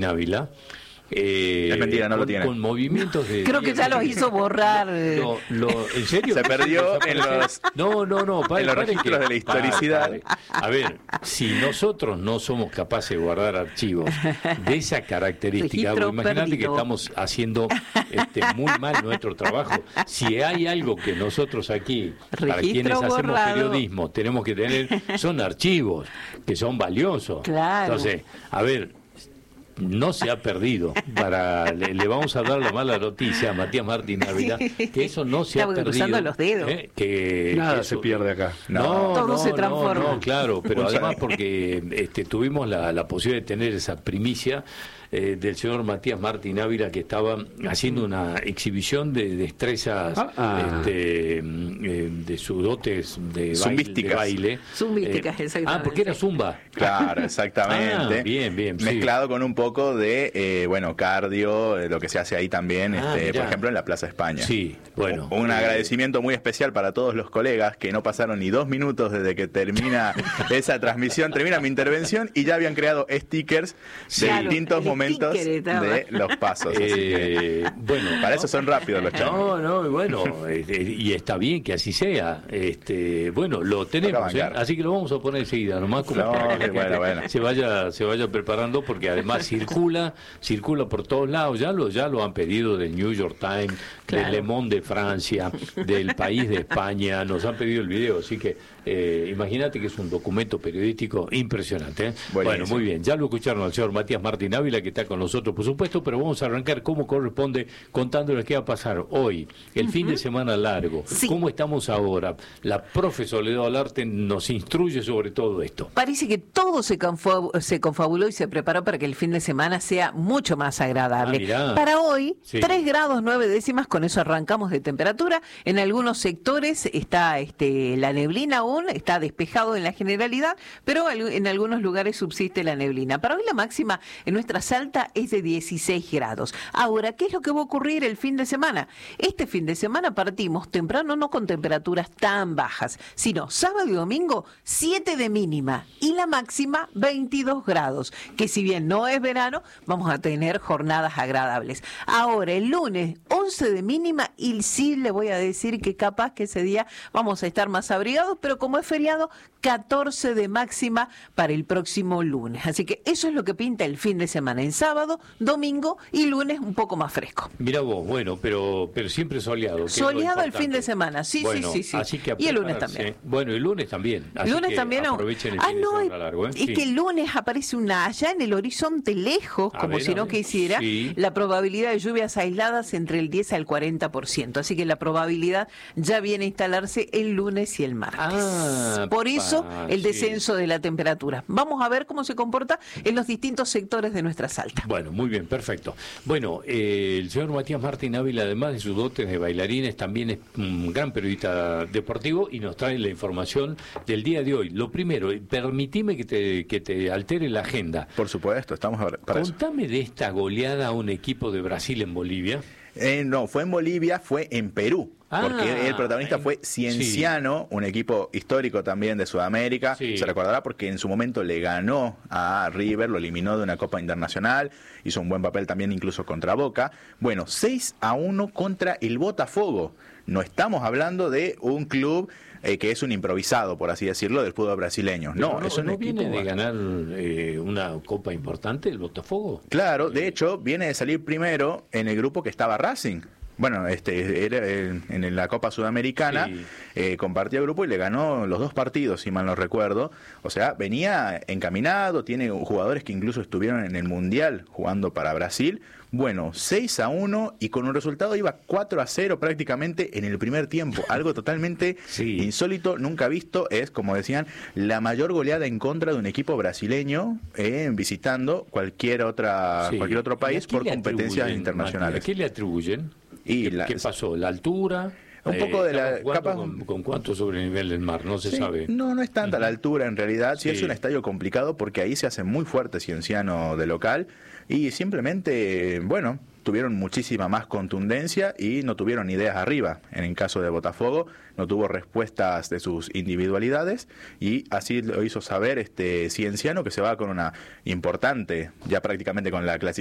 Ávila. Es mentira, no lo tiene. Con movimientos de... Creo que ya los hizo borrar. ¿En serio? Se perdió en los... No, en los registros de la historicidad. A ver, si nosotros no somos capaces de guardar archivos de esa característica, imagínate que estamos haciendo muy mal nuestro trabajo. Si hay algo que nosotros aquí, para quienes hacemos periodismo, tenemos que tener, son archivos que son valiosos. Claro. Entonces, a ver, no se ha perdido. Le vamos a dar la mala noticia a Matías Martín Ávila, que eso no se ha perdido. Cruzando los dedos. Que nada eso se pierde acá. Todo se transforma. No, claro, pero además porque tuvimos la posibilidad de tener esa primicia del señor Matías Martín Ávila, que estaba haciendo una exhibición de destrezas de sus dotes de baile. Zumbísticas, exactamente. Porque era zumba. Claro, exactamente. Bien, mezclado con un poco de, cardio, lo que se hace ahí también, por ejemplo, en la Plaza España. Sí, bueno. Un agradecimiento muy especial para todos los colegas que no pasaron ni 2 minutos desde que termina esa transmisión, termina mi intervención, y ya habían creado stickers de distintos momentos de los pasos. Bueno, para eso son rápidos los chavos. Bueno, y está bien que así sea. Bueno, lo tenemos, así que lo vamos a poner enseguida, nomás como para que se vaya preparando, porque además circula por todos lados. Ya lo han pedido del New York Times, del Le Monde de Francia, del País de España, nos han pedido el video, así que imagínate que es un documento periodístico impresionante. Bueno, muy bien, ya lo escucharon al señor Matías Martín Ávila, que está con nosotros, por supuesto, pero vamos a arrancar como corresponde, contándoles qué va a pasar hoy, el fin de semana largo, cómo estamos ahora. La profe Soledad Olarte nos instruye sobre todo esto. Parece que todo se confabuló y se preparó para que el fin de semana sea mucho más agradable. Para hoy, 3 grados 9 décimas, con eso arrancamos de temperatura. En algunos sectores está la neblina aún, está despejado en la generalidad, pero en algunos lugares subsiste la neblina. Para hoy la máxima en nuestra Salta es de 16 grados. Ahora, ¿qué es lo que va a ocurrir el fin de semana? Este fin de semana partimos temprano, no con temperaturas tan bajas, sino sábado y domingo 7 de mínima y la máxima 22 grados, que si bien no es verano, vamos a tener jornadas agradables. Ahora, el lunes 11 de mínima, y sí le voy a decir que capaz que ese día vamos a estar más abrigados, pero como es feriado, 14 de máxima para el próximo lunes. Así que eso es lo que pinta el fin de semana, en sábado, domingo y lunes un poco más fresco. Mira vos, bueno, pero siempre soleado. Soleado el fin de semana, sí. Así que y el lunes también. Bueno, el lunes también. Así el lunes que también. Aprovechen el fin de semana largo. Es que el lunes aparece allá en el horizonte lejos, como si no quisiera, la probabilidad de lluvias aisladas entre el 10 al 40%. Así que la probabilidad ya viene a instalarse el lunes y el martes. Por eso el descenso de la temperatura. Vamos a ver cómo se comporta en los distintos sectores de nuestra Salta. Bueno, muy bien, perfecto. Bueno, el señor Matías Martín Ávila, además de sus dotes de bailarines, también es un gran periodista deportivo y nos trae la información del día de hoy. Lo primero, permitime que te altere la agenda. Por supuesto, estamos para eso. Contame de esta goleada a un equipo de Brasil en Bolivia. No, fue en Bolivia, fue en Perú. Porque el protagonista fue Cienciano, un equipo histórico también de Sudamérica. Se recordará porque en su momento le ganó a River, lo eliminó de una Copa Internacional, hizo un buen papel también incluso contra Boca. Bueno, 6-1 contra el Botafogo. No estamos hablando de un club que es un improvisado, por así decirlo, del fútbol brasileño. No, es un equipo. ¿Viene de ganar una copa importante el Botafogo? Claro, de hecho, viene de salir primero en el grupo que estaba Racing. Bueno, era en la Copa Sudamericana, compartía grupo y le ganó los 2 partidos, si mal no recuerdo. O sea, venía encaminado, tiene jugadores que incluso estuvieron en el Mundial jugando para Brasil. Bueno, 6-1 y con un resultado iba 4-0 prácticamente en el primer tiempo. Algo totalmente insólito, nunca visto. Es, como decían, la mayor goleada en contra de un equipo brasileño visitando cualquier otro país por competencias internacionales. ¿A qué le atribuyen? ¿Qué pasó? ¿La altura? Un poco de la capa. ¿Con cuánto sobre el nivel del mar? No se sabe. No es tanta la altura en realidad. Sí, es un estadio complicado porque ahí se hace muy fuerte Cienciano de local. Y simplemente, tuvieron muchísima más contundencia y no tuvieron ideas arriba. En el caso de Botafogo, no tuvo respuestas de sus individualidades y así lo hizo saber Cienciano, que se va con una importante, ya prácticamente con la clasificación